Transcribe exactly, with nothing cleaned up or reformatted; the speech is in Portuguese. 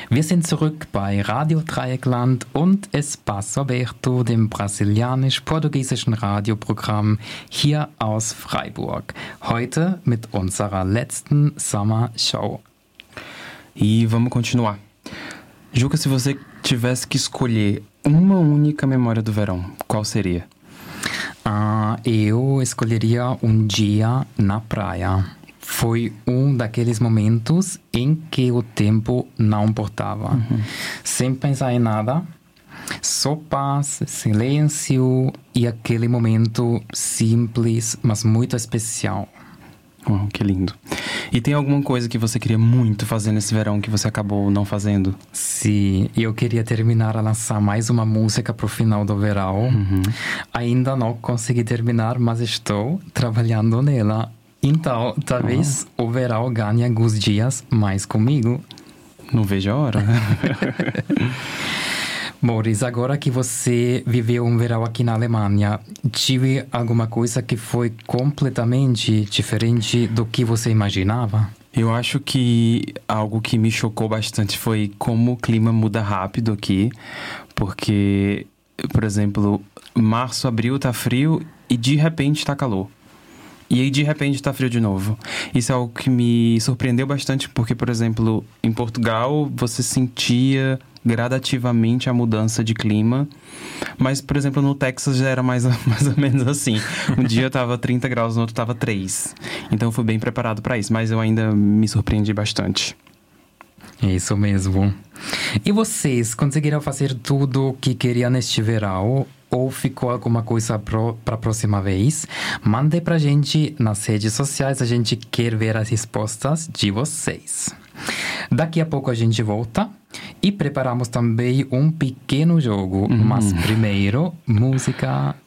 Wir sind zurück bei Radio Dreieckland und Espaço Aberto, dem brasilianisch-portugiesischen Radioprogramm hier aus Freiburg. Heute mit unserer letzten Summer Show. E vamos continuar. Juca, se você tivesse que escolher uma única memória do verão, qual seria? Ah, eu escolheria um dia na praia. Foi um daqueles momentos em que o tempo não importava. Uhum. Sem pensar em nada, só paz, silêncio e aquele momento simples, mas muito especial. Oh, que lindo. E tem alguma coisa que você queria muito fazer nesse verão que você acabou não fazendo? Sim, eu queria terminar a lançar mais uma música para o final do verão. Uhum. Ainda não consegui terminar, mas estou trabalhando nela. Então, talvez oh. o verão ganhe alguns dias mais comigo. Não vejo a hora. Moris, agora que você viveu um verão aqui na Alemanha, tive alguma coisa que foi completamente diferente do que você imaginava? Eu acho que algo que me chocou bastante foi como o clima muda rápido aqui. Porque, por exemplo, março, abril tá frio e de repente tá calor. E aí, de repente, tá frio de novo. Isso é algo que me surpreendeu bastante, porque, por exemplo, em Portugal, você sentia gradativamente a mudança de clima. Mas, por exemplo, no Texas já era mais, mais ou menos assim. Um dia tava trinta graus, no outro tava três. Então, eu fui bem preparado para isso. Mas eu ainda me surpreendi bastante. É isso mesmo. E vocês conseguiram fazer tudo o que queriam neste verão? Ou ficou alguma coisa para a próxima vez? Mande pra gente nas redes sociais, a gente quer ver as respostas de vocês. Daqui a pouco a gente volta e preparamos também um pequeno jogo. Uhum. Mas primeiro, música...